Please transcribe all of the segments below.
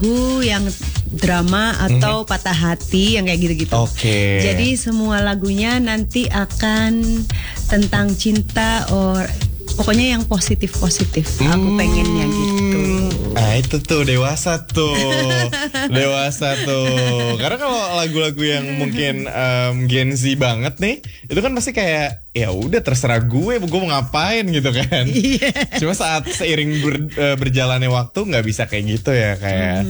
yang drama atau patah hati yang kayak gitu-gitu. Oke. Jadi semua lagunya nanti akan tentang cinta pokoknya yang positif-positif. Aku pengennya gitu. Ah itu tuh dewasa tuh. Dewasa tuh. Karena kalau lagu-lagu yang mungkin Gen Z banget nih, itu kan pasti kayak ya udah terserah gue mau ngapain gitu kan. Cuma saat seiring berjalannya waktu nggak bisa kayak gitu ya kayak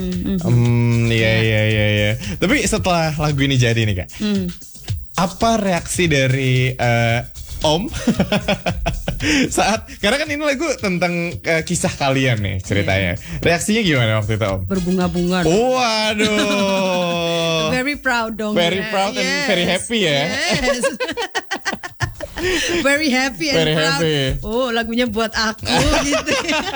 iya. Tapi setelah lagu ini jadi nih Kak. Apa reaksi dari Om saat karena kan ini lagu tentang kisah kalian nih ceritanya. Reaksinya gimana waktu itu Om? Berbunga-bunga. Waduh. Very proud dong. Very proud and very happy ya. Yes. Very happy and very proud. Happy. Oh, lagunya buat aku gitu.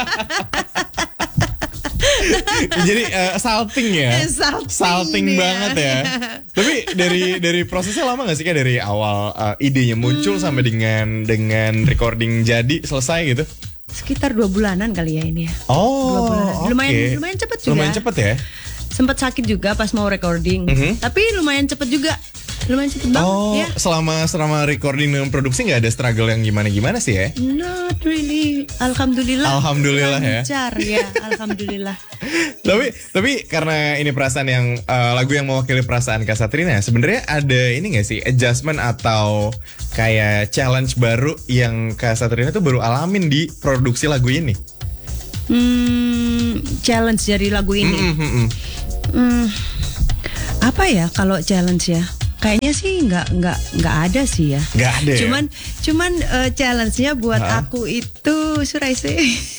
Jadi salting ya. Salting banget ya. Tapi dari prosesnya lama gak sih Kak dari awal idenya muncul sampai dengan recording jadi selesai gitu? Sekitar 2 bulanan kali ya ini ya. Oh, 2 bulan. Lumayan cepet juga. Lumayan cepet ya. Sempat sakit juga pas mau recording. Tapi lumayan cepet juga. Lumayan cepet banget ya. Selama recording dengan produksi nggak ada struggle yang gimana sih ya? Not really. Alhamdulillah ya. Lancar ya. Alhamdulillah. tapi karena ini perasaan yang lagu yang mewakili perasaan Kak Satrina, sebenarnya ada ini nggak sih adjustment atau kayak challenge baru yang Kak Satrina tuh baru alamin di produksi lagu ini? Challenge dari lagu ini. Apa ya kalau challenge ya? Kayaknya sih nggak ada sih ya. Nggak ada. Cuman challenge-nya buat aku itu should I say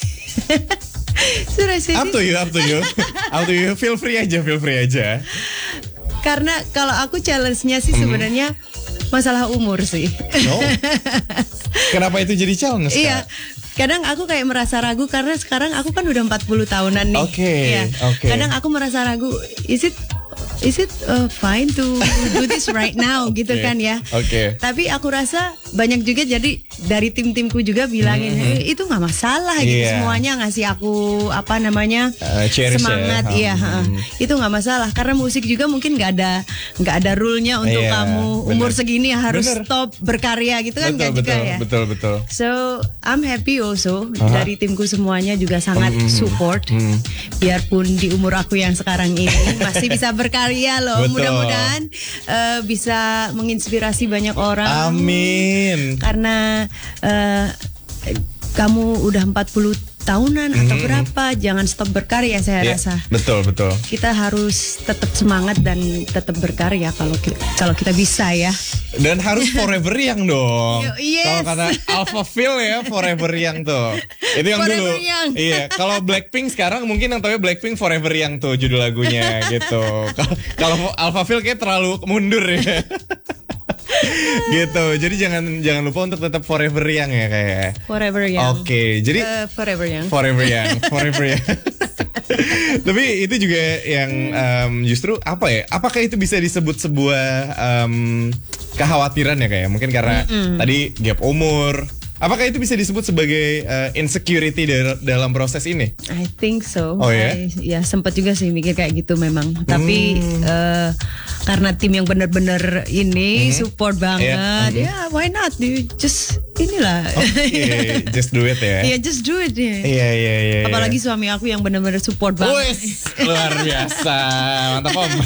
Up to you. Feel free aja. Karena kalau aku challenge-nya sih sebenarnya masalah umur sih. Oh. Kenapa itu jadi challenge? Iya. Kadang aku kayak merasa ragu karena sekarang aku kan udah 40 tahunan nih. Oke. Kadang aku merasa ragu, is it fine to do this right now gitu kan ya. Tapi aku rasa banyak juga jadi dari tim-timku juga bilangin itu nggak masalah gitu. Semuanya ngasih aku semangat itu nggak masalah karena musik juga mungkin nggak ada rule-nya untuk kamu umur segini harus stop berkarya gitu kan nggak juga ya. Betul. So I'm happy also dari timku semuanya juga sangat support. Biarpun di umur aku yang sekarang ini masih bisa berkarya loh. Mudah-mudahan bisa menginspirasi banyak orang. Amin. Karena kamu udah 40 tahunan atau berapa, jangan stop berkarya saya rasa. Betul. Kita harus tetap semangat dan tetap berkarya kalau kita bisa ya. Dan harus forever young dong. Yes. Kalau kata Alpha Phil ya forever young tuh. Itu yang forever dulu. Young. Iya. Kalau Blackpink sekarang mungkin yang tahu Blackpink forever young tuh judul lagunya gitu. Kalau Alpha Phil kayak terlalu mundur ya. Gitu. Jadi jangan lupa untuk tetap forever young ya kayak. Forever young. Oke. Jadi forever young. Forever young. Tapi itu juga yang justru apa ya? Apakah itu bisa disebut sebuah kekhawatiran ya kayak? Mungkin karena tadi gap umur. Apakah itu bisa disebut sebagai insecurity dalam proses ini? I think so. Oh ya? Ya sempat juga sih mikir kayak gitu memang. Tapi karena tim yang benar-benar ini support banget, ya why not? Just inilah. Okay, just do it ya. Iya, just do it ya. Iya. Apalagi suami aku yang benar-benar support banget. Luar biasa, mantap Om.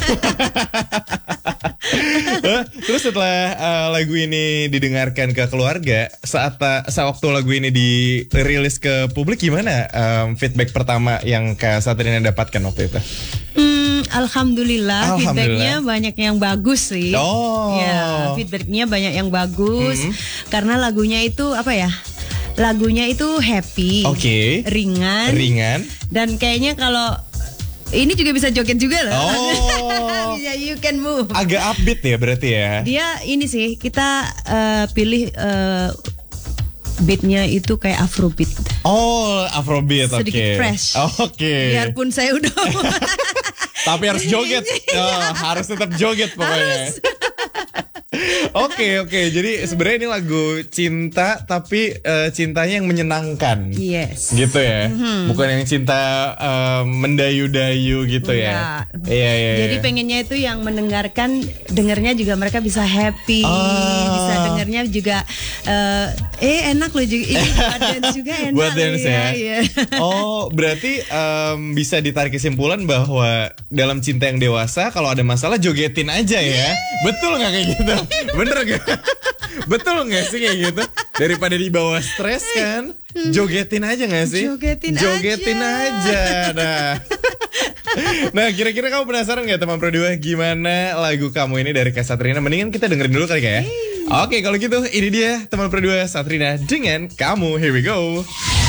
Terus setelah lagu ini didengarkan ke keluarga, saat waktu lagu ini dirilis ke publik gimana feedback pertama yang Kak Satrina dapatkan waktu itu? Alhamdulillah. Feedbacknya banyak yang bagus sih. Ya, feedbacknya banyak yang bagus karena lagunya itu apa ya? Lagunya itu happy, ringan, dan kayaknya kalau ini juga bisa joget juga loh. Bisa you can move. Agak upbeat ya berarti ya. Dia ini sih kita pilih beatnya itu kayak Afrobeat. Afrobeat. Sedikit fresh. Biarpun saya udah tapi harus joget. Harus tetap joget pokoknya. Oke. Jadi sebenarnya ini lagu cinta tapi cintanya yang menyenangkan. Yes. Gitu ya. Bukan yang cinta mendayu-dayu gitu ya. Iya. Jadi pengennya itu yang dengarnya juga mereka bisa happy, bisa dengarnya juga enak loh juga. Ini buat dance juga enak. Buat dance ya. Iya. Oh, berarti bisa ditarik kesimpulan bahwa dalam cinta yang dewasa kalau ada masalah jogetin aja ya. Betul nggak kayak gitu? Bener gak? Betul gak sih kayak gitu? Daripada dibawa stres kan, jogetin aja gak sih? Jogetin aja. Nah, kira-kira kamu penasaran gak teman Pro 2 gimana lagu kamu ini dari Kak Satrina? Mendingan kita dengerin dulu kali ya. Oke, kalau gitu ini dia teman Pro 2 Satrina dengan Kamu. Here we go.